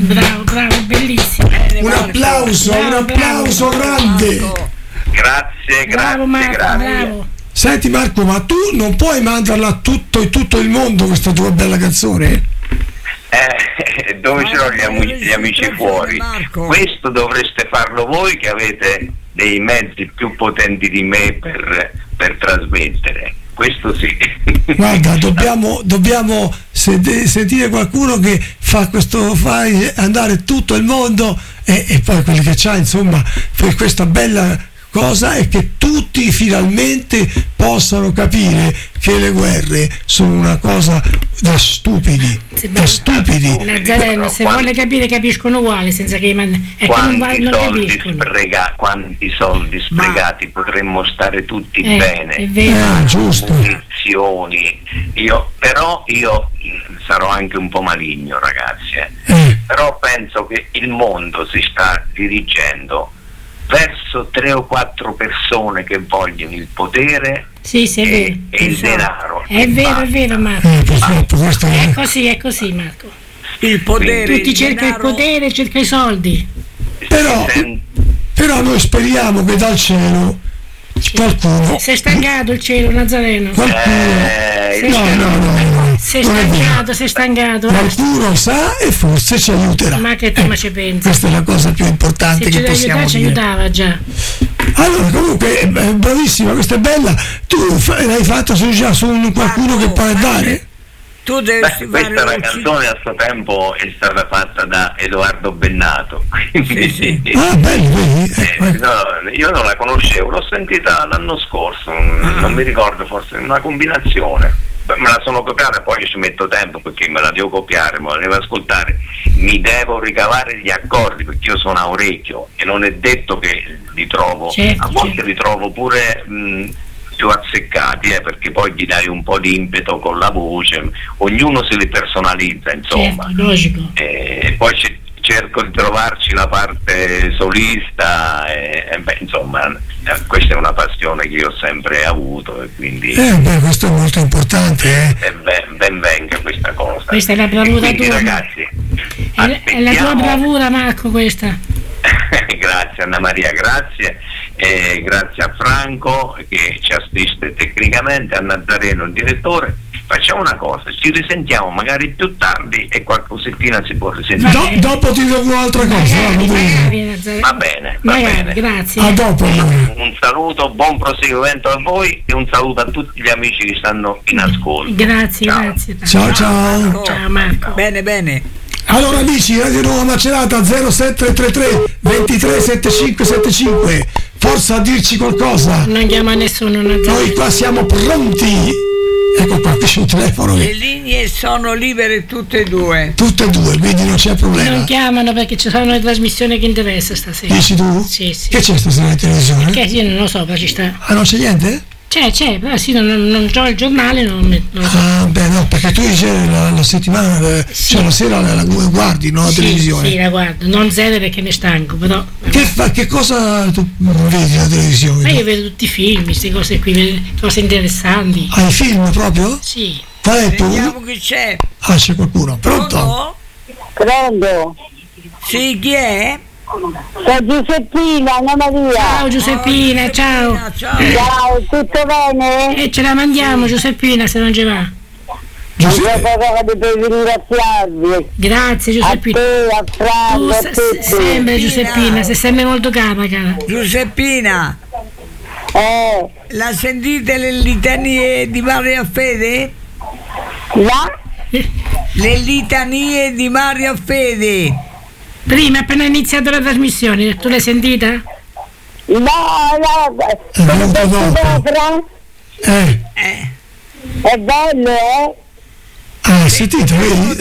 Bravo, bellissimo. Un applauso grande. Grazie. Bravo Marco, bravo. Senti Marco, ma tu non puoi mandarla a tutto il mondo questa tua bella canzone? Dove ce l'ho gli amici fuori? Questo dovreste farlo voi che avete dei mezzi più potenti di me per trasmettere. Questo sì. Guarda, dobbiamo sentire qualcuno che fa andare tutto il mondo e poi quelli che c'ha, insomma, per questa bella cosa è che tutti finalmente possano capire che le guerre sono una cosa da stupidi. Nazareno, se vuole capire capiscono uguale senza che quanti soldi sprecati, potremmo stare tutti bene. È vero. Giusto. Io sarò anche un po' maligno, ragazzi, però penso che il mondo si sta dirigendo verso 3 o 4 persone che vogliono il potere e il denaro. È vero Marco. È così Marco. Il potere. Tutti cercano il potere e cercano i soldi. Però noi speriamo che dal cielo qualcuno. Si è stancato il cielo, Nazareno. Si è stancato. Qualcuno sa e forse ci aiuterà. Ma che te ci pensi? Questa è la cosa più importante che possiamo dire. Ci aiutava già. Allora, comunque, bravissima, questa è bella. Tu l'hai fatta già su qualcuno che può dare? Tu devi questa la canzone a suo tempo è stata fatta da Edoardo Bennato. Sì. Ah, bello, io non la conoscevo, l'ho sentita l'anno scorso, non mi ricordo, forse una combinazione. Me la sono copiata, poi ci metto tempo perché me la devo copiare, me la devo ascoltare, mi devo ricavare gli accordi perché io sono a orecchio e non è detto che li trovo, a volte li trovo pure più azzeccati, perché poi gli dai un po' di impeto con la voce, ognuno se li personalizza, insomma. Certo, logico. E poi cerco di trovarci la parte solista insomma, questa è una passione che io ho sempre avuto e quindi questo è molto importante. Ben venga questa cosa. Questa è la bravura quindi, tua, ragazzi, è la tua bravura, Marco, questa. Grazie Anna Maria, grazie a Franco che ci assiste tecnicamente, a Nazareno il direttore. Facciamo una cosa, ci risentiamo magari più tardi e qualcosettina si può risentire. Dopo ti dico un'altra cosa. Va bene, grazie. A dopo. Un saluto, buon proseguimento a voi e un saluto a tutti gli amici che stanno in ascolto. Grazie. Ciao Marco. Bene. Allora amici, Radio Nuova Macerata 0733 23 7575, forza a dirci qualcosa. Non chiama nessuno, noi qua siamo pronti. Ecco qua, c'è un telefono. Le linee sono libere tutte e due, quindi non c'è problema. Non chiamano perché ci sono le trasmissioni che interessa stasera. Dici tu? Sì. Che c'è stasera in televisione? Che io non lo so, ma ci sta. Ah, non c'è niente? C'è, però sì, non c'ho il giornale, non lo so. Ah, beh, no, perché tu dici la settimana, cioè la sera la guardi, no? La televisione. Sì, la guardo, non zero perché mi stanco, però. Che cosa tu vedi la televisione? Ma io vedo tutti i film, queste cose qui, cose interessanti. Ah, i film proprio? Sì. Qual è tu? Vediamo chi c'è. Ah, c'è qualcuno. Pronto? Sì, chi è? Sono Giuseppina, Anna Maria. Ciao Giuseppina, ciao, tutto bene? Ce la mandiamo Giuseppina se non ci va. Per ringraziarvi. Grazie Giuseppina. A te, a Franco, a tutti. Sempre Giuseppina, sei sempre molto cara. Giuseppina, la sentite le litanie di Mario Fede? Le litanie di Mario Fede. Prima, appena iniziato la trasmissione, tu l'hai sentita? No. È bello, Ah, sentite, vedi?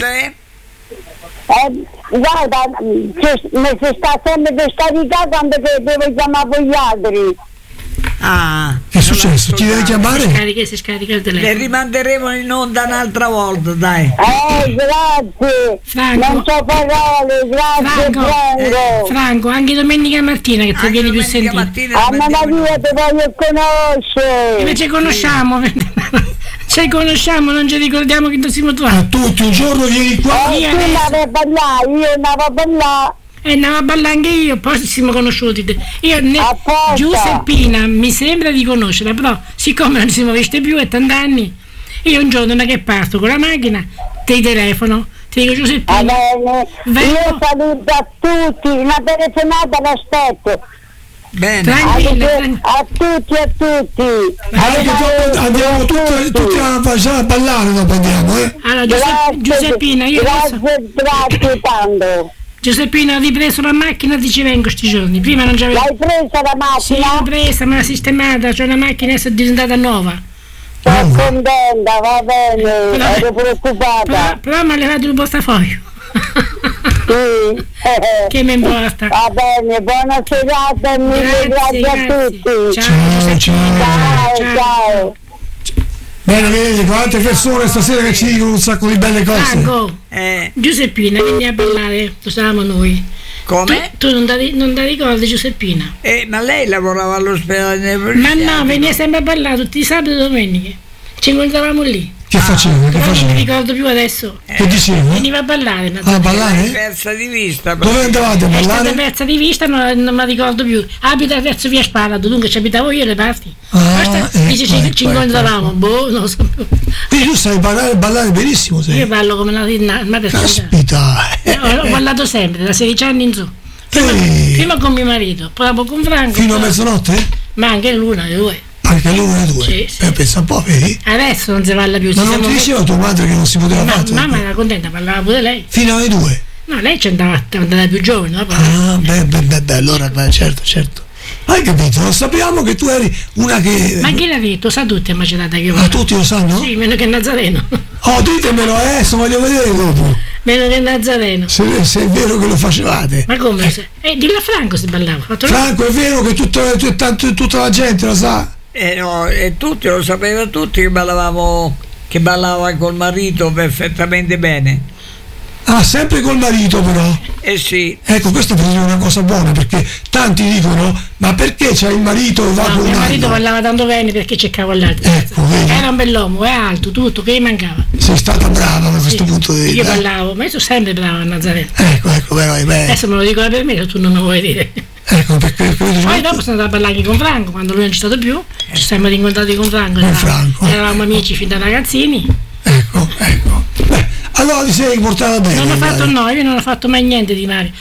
Guarda, mi si sta sempre per scaricare quando devo chiamare gli altri. Ah, che è successo? Ti devi chiamare? Si scarica il telefono. Le rimanderemo in onda un'altra volta, dai. Grazie. Franco. Non so parole, grazie Franco, anche domenica mattina che ti vieni più sentito. Anna Maria ti voglio conoscere. Invece conosciamo. Se conosciamo non ci ricordiamo che siamo A trovati. tutti, un giorno vieni qua. Io tu adesso- andavi a ballare, io andavo a ballare. E andavo a ballare anche io, poi ci siamo conosciuti. Apposta. Giuseppina mi sembra di conoscerla, però siccome non ci siamo viste più è tanti anni, io un giorno che parto con la macchina, ti telefono, ti dico Va Giuseppina, bene, vengo. io saluto a tutti, una telefonata l'aspetto. Bene. tranquilla, A tutti, a tutti. Allora che dopo andiamo tutti a ballare, dopo andiamo, Allora Grazie, Giuseppina, io adesso, grazie tanto. Giuseppina ho ripreso la macchina e ci vengo sti giorni, prima non c'avevo. L'hai presa la Sì, l'ho macchina? presa, me l'ha sistemata, c'è una macchina adesso è diventata nuova. Sono contenta, va bene, Però- ero preoccupata. Però mi ha levato il portafoglio. Sì. Che mi importa. Va bene, buona serata e mille grazie a tutti. Ciao, Ciao. Ciao. Bene, vedi, quante persone stasera che ci dicono un sacco di belle cose. Franco, Eh, Giuseppina, vieni a parlare, lo stavamo noi. come? Tu non ti ricordi Giuseppina? Ma lei lavorava all'ospedale Ma no, veniva sempre a parlare tutti i sabati e domeniche. Ci incontravamo lì. Che facevo? Che Però non mi facevo? ricordo più adesso. Che dicevo? Veniva a ballare. A ballare? persa di vista. Dove andavate a È stata ballare? persa di vista, non mi ricordo più. Abita verso via Spalato, dunque ci abitavo io le parti. Ah, Dice ci incontravamo, boh, non so più. Quindi tu sai ballare benissimo, Io sei. ballo come una persona. Caspita. Ho ballato sempre, da 16 anni in su. Ehi, Prima con mio marito, poi dopo con Franco. fino a poi- mezzanotte? Ma anche l'una, le due. Anche l'una e due. Sì, sì. Pensa un po', vedi? Adesso non si balla più. Ma ci non siamo ti diceva tua madre che non si poteva Ma fare? mamma era contenta, parlava pure lei. Fino alle 2. No, lei ci andava più giovane, no? Ah, beh, allora, certo. Hai capito? Lo sappiamo che tu eri una che... Ma chi l'ha detto? Sa tutti a Macerata che io Ah, parlavo. tutti lo sanno? Sì, meno che Nazareno. Oh, ditemelo adesso, voglio vedere dopo. Meno che Nazareno. Se è vero che lo facevate. Ma come? Dillo a Franco se ballava. Fatto lui. Franco, è vero che tutta la gente lo sa? No, e tutti lo sapevano tutti che ballavamo, che ballava col marito perfettamente bene. Ah, sempre col marito però. Eh sì, Ecco, questa per dire una cosa buona, perché tanti dicono, ma perché c'è il marito e va No, con mio marito un'altra? ballava tanto bene perché cercavo l'altro. Ecco, vedi? Era un bell'uomo, è alto, tutto, che gli mancava. Sei stata brava da questo Sì. punto di Io vista. ballavo, ma io sono sempre brava a Nazareno. Ecco, però, Adesso me lo dico per me se tu non me lo vuoi dire. ecco, perché Poi dopo sono andata a parlare anche con Franco, quando lui non c'è stato più, ci siamo rincontrati con Franco. Con Franco. Eravamo amici fin da ragazzini. ecco. Beh, allora ti sei portata bene. Non ho fatto dai. no, io non ho fatto mai niente di male.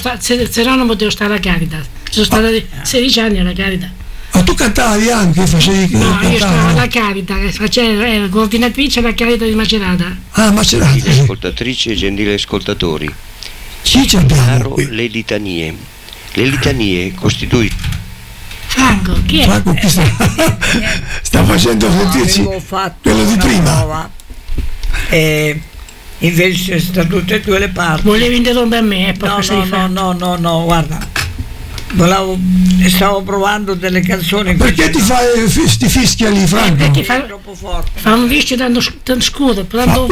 Se no non potevo stare alla Caritas. Sono stata 16 anni alla Caritas. Ma tu cantavi anche, facevi No, io cantavi? stavo alla Caritas, ero coordinatrice alla Caritas di Macerata. Ah, Macerata. Gentili ascoltatrici e gentili ascoltatori, Chi ci abbiamo chiaro qui? le litanie. Le litanie costituiscono Franco, chi è? Franco, chi sta facendo sentirci avevo fatto quello di una prima. prova e invece sta tutte e due le parti. Volevi interrompere me, poi cosa hai fatto? No, guarda. Stavo provando delle canzoni. Perché ti fai sti fischia lì, Franco? Perché troppo forte? fa un vischio tanto scuro, tanto,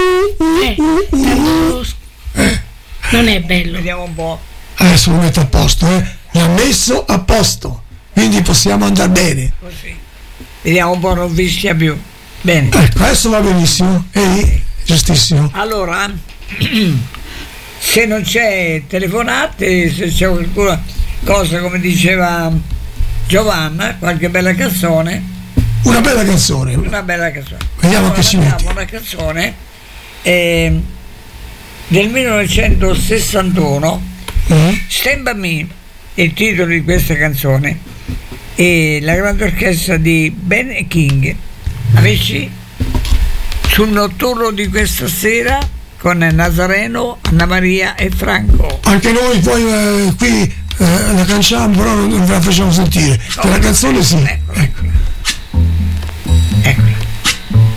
non è bello. Vediamo un po'. Adesso lo metto a posto, l'ha messo a posto, quindi possiamo andare bene. Così. Vediamo un po', non fischia più. Bene. Ecco, adesso va benissimo, giustissimo. Allora, se non c'è telefonate, se c'è qualcuna cosa come diceva Giovanna, qualche bella canzone, Una bella canzone. una bella canzone. Vediamo che ci metti. Una canzone del 1961, Stand By Me, il titolo di questa canzone, e la grande orchestra di Ben e King. Amici, sul notturno di questa sera con Nazareno, Anna Maria e Franco. Anche noi poi qui la canciamo, però non ve la facciamo sentire. Che la canzone sì. Ecco.